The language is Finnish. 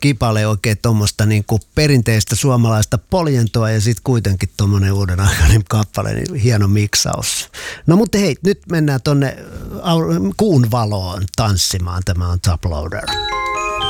Kipale oikein tuommoista niin kuin perinteistä suomalaista poljentoa ja sitten kuitenkin tuommoinen uuden aikainen kappale, niin hieno miksaus. No mutta hei, nyt mennään tonne kuun valoon tanssimaan. Tämä on Top Loader.